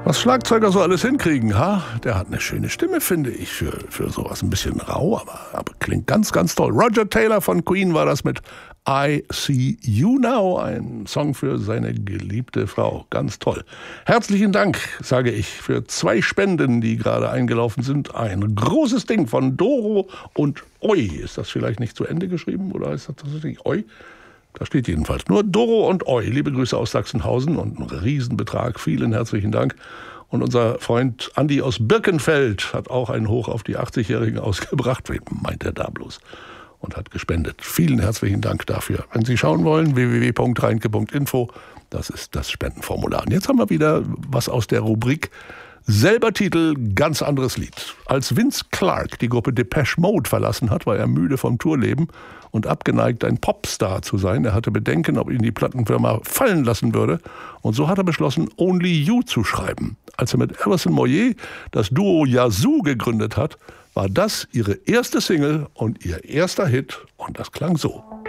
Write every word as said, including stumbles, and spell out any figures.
Was Schlagzeuger so alles hinkriegen, ha? Der hat eine schöne Stimme, finde ich, für, für sowas. Ein bisschen rau, aber, aber klingt ganz, ganz toll. Roger Taylor von Queen war das mit I See You Now, ein Song für seine geliebte Frau. Ganz toll. Herzlichen Dank, sage ich, für zwei Spenden, die gerade eingelaufen sind. Ein großes Ding von Doro und Oi. Ist das vielleicht nicht zu Ende geschrieben oder ist das tatsächlich Oi? Da steht jedenfalls nur Doro und Oi. Liebe Grüße aus Sachsenhausen und ein Riesenbetrag. Vielen herzlichen Dank. Und unser Freund Andi aus Birkenfeld hat auch einen Hoch auf die achtzigjährigen ausgebracht. Wen meint er da bloß? Und hat gespendet. Vielen herzlichen Dank dafür. Wenn Sie schauen wollen, w w w punkt reinke punkt info, das ist das Spendenformular. Und jetzt haben wir wieder was aus der Rubrik selber Titel, ganz anderes Lied. Als Vince Clarke die Gruppe Depeche Mode verlassen hat, war er müde vom Tourleben und abgeneigt, ein Popstar zu sein. Er hatte Bedenken, ob ihn die Plattenfirma fallen lassen würde. Und so hat er beschlossen, Only You zu schreiben. Als er mit Alison Moyet das Duo Yazoo gegründet hat, war das ihre erste Single und ihr erster Hit. Und das klang so.